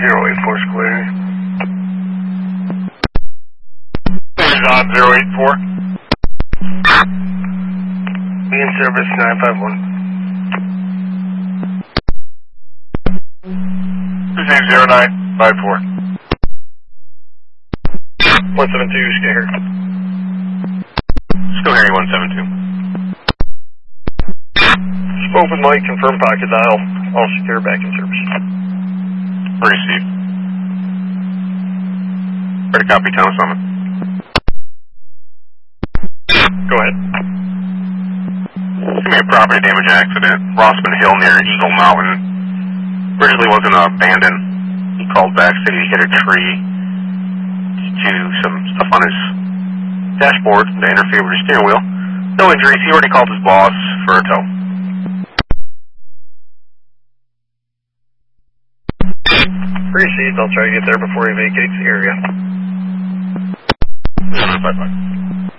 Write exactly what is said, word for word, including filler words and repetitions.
zero eight four square. There's on zero eight four. Be in service nine five one. Receive zero nine five four. one seven two, stay here. Still hearing one seven two. Spoke with Mike, confirm pocket dial. All secure, back in service. Received. Ready to copy, Thomas Summit. Go ahead. Give me a property damage accident. Rossman Hill near Eagle Mountain. Originally wasn't abandoned. He called back, said he hit a tree to some stuff on his dashboard to interfere with his steering wheel. No injuries. He already called his boss for a tow. Received. I'll try to get there before he vacates the area. Bye bye.